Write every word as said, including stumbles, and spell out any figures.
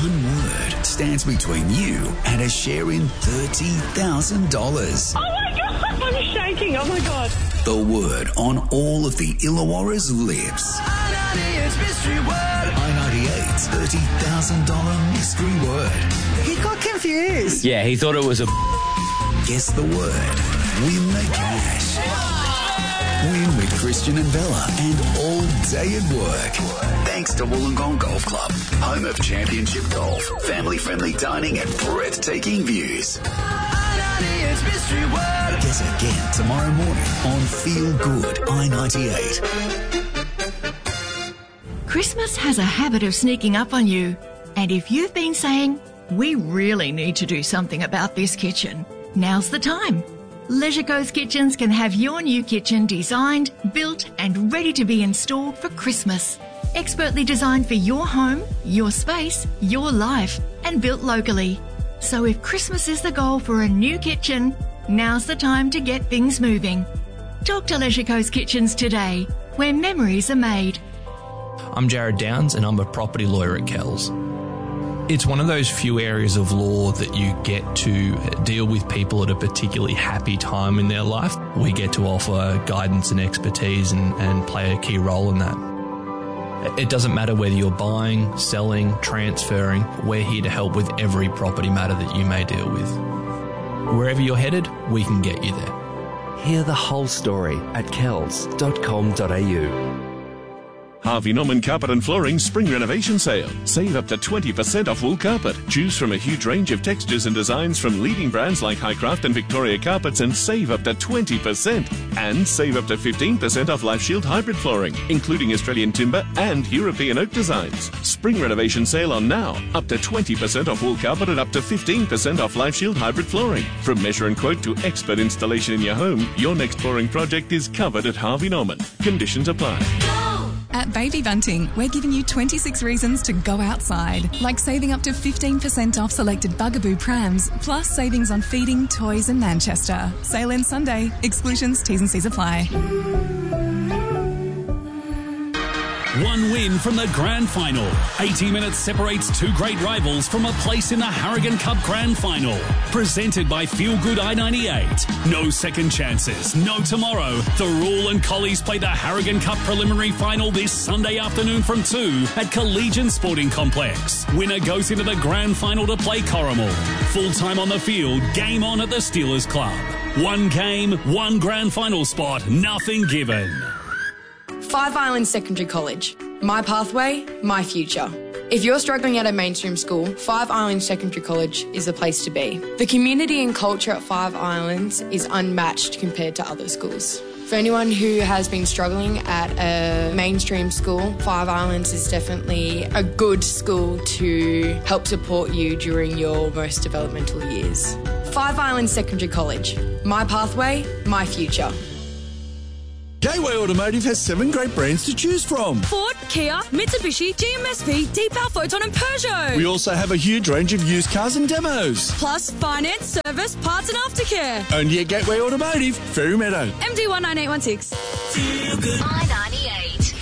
one word stands between you and a share in thirty thousand dollars. Oh my God, I'm shaking. Oh my God. The word on all of the Illawarra's lips. I ninety-eight's mystery word. I ninety-eight's thirty thousand dollars mystery word. He got confused. Yeah, he thought it was a... Guess the word. Win the cash. Win with Christian and Bella and all day at work. Thanks to Wollongong Golf Club, home of championship golf, family-friendly dining and breathtaking views. I ninety-eight's mystery word. Guess again tomorrow morning on Feel Good I ninety-eight. Christmas has a habit of sneaking up on you. And if you've been saying, we really need to do something about this kitchen, now's the time. Leisure Coast Kitchens can have your new kitchen designed, built and ready to be installed for Christmas. Expertly designed for your home, your space, your life and built locally. So if Christmas is the goal for a new kitchen, now's the time to get things moving. Talk to Leisure Coast Kitchens today, where memories are made. I'm Jared Downs and I'm a property lawyer at Kells. It's one of those few areas of law that you get to deal with people at a particularly happy time in their life. We get to offer guidance and expertise and, and play a key role in that. It doesn't matter whether you're buying, selling, transferring, we're here to help with every property matter that you may deal with. Wherever you're headed, we can get you there. Hear the whole story at kells dot com dot a u. Harvey Norman Carpet and Flooring Spring Renovation Sale. Save up to twenty percent off wool carpet. Choose from a huge range of textures and designs from leading brands like Highcraft and Victoria Carpets and save up to twenty percent. And save up to fifteen percent off LifeShield hybrid flooring, including Australian timber and European oak designs. Spring Renovation Sale on now. Up to twenty percent off wool carpet and up to fifteen percent off LifeShield hybrid flooring. From measure and quote to expert installation in your home, your next flooring project is covered at Harvey Norman. Conditions apply. At Baby Bunting, we're giving you twenty-six reasons to go outside, like saving up to fifteen percent off selected Bugaboo prams, plus savings on feeding, toys and Manchester. Sale ends Sunday. Exclusions, T's and C's apply. One win from the Grand Final. eighty minutes separates two great rivals from a place in the Harrigan Cup Grand Final. Presented by Feel Good I ninety-eight. No second chances, no tomorrow. The Rule and Collies play the Harrigan Cup Preliminary Final this Sunday afternoon from two at Collegian Sporting Complex. Winner goes into the Grand Final to play Corrimal. Full time on the field, game on at the Steelers Club. One game, one Grand Final spot, nothing given. Five Islands Secondary College. My pathway, my future. If you're struggling at a mainstream school, Five Islands Secondary College is the place to be. The community and culture at Five Islands is unmatched compared to other schools. For anyone who has been struggling at a mainstream school, Five Islands is definitely a good school to help support you during your most developmental years. Five Islands Secondary College. My pathway, my future. Gateway Automotive has seven great brands to choose from. Ford, Kia, Mitsubishi, G M S V, Deepal, Photon and Peugeot. We also have a huge range of used cars and demos. Plus finance, service, parts and aftercare. Only at Gateway Automotive, Ferry Meadow. M D one nine eight one six. I ninety-eight.